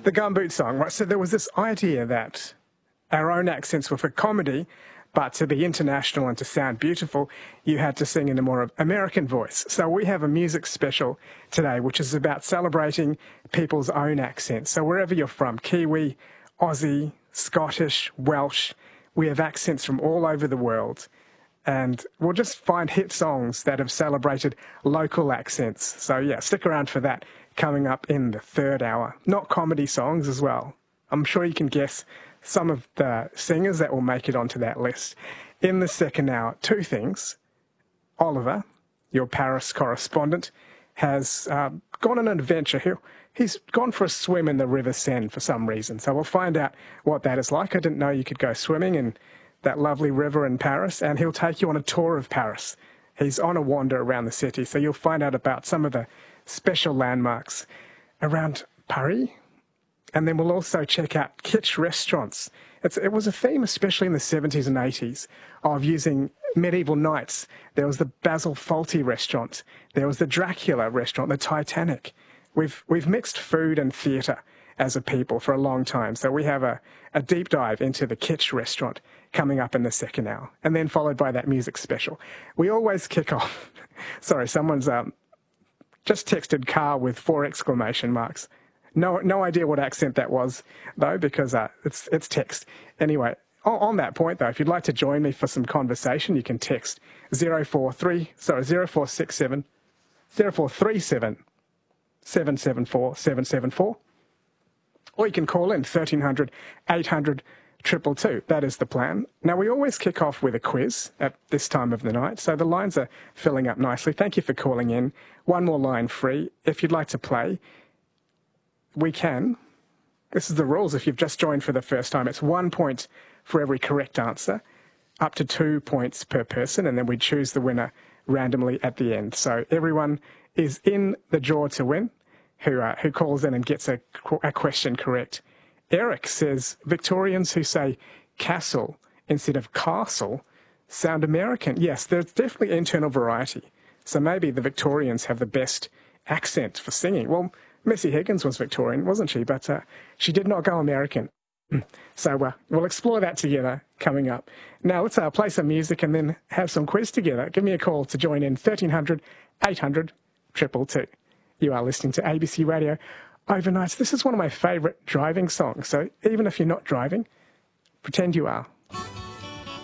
the gumboot song, right? So there was this idea that our own accents were for comedy, but to be international and to sound beautiful, you had to sing in a more American voice. So we have a music special today, which is about celebrating people's own accents. So wherever you're from, Kiwi, Aussie, Scottish, Welsh, we have accents from all over the world. And we'll just find hit songs that have celebrated local accents. So yeah, stick around for that coming up in the third hour. Not comedy songs as well. I'm sure you can guess some of the singers that will make it onto that list. In the second hour, two things. Oliver, your Paris correspondent, has gone on an adventure. He's gone for a swim in the River Seine for some reason. So we'll find out what that is like. I didn't know you could go swimming in that lovely river in Paris, and he'll take you on a tour of Paris. He's on a wander around the city, so you'll find out about some of the special landmarks around Paris. And then we'll also check out kitsch restaurants. It was a theme, especially in the 70s and 80s, of using medieval knights. There was the Basil Fawlty restaurant. There was the Dracula restaurant, the Titanic. We've mixed food and theatre as a people for a long time. So we have a deep dive into the kitsch restaurant coming up in the second hour, and then followed by that music special. We always kick off. Sorry, someone's just texted car with 4 exclamation marks. No idea what accent that was, though, because it's text. Anyway, on that point, though, if you'd like to join me for some conversation, you can text 0437 774 774, or you can call in 1300 800 222. That is the plan. Now, we always kick off with a quiz at this time of the night, so the lines are filling up nicely. Thank you for calling in. One more line free. If you'd like to play, we can. This is the rules if you've just joined for the first time. It's 1 point for every correct answer, up to 2 points per person, and then we choose the winner randomly at the end. So everyone is in the draw to win who calls in and gets a question correct. Eric says Victorians who say castle instead of castle sound American. Yes, there's definitely internal variety. So maybe the Victorians have the best accent for singing. Well, Missy Higgins was Victorian, wasn't she? But she did not go American. So we'll explore that together coming up. Now let's play some music and then have some quiz together. Give me a call to join in, 1300 800 222. You are listening to ABC Radio Overnights. This is one of my favourite driving songs. So even if you're not driving, pretend you are.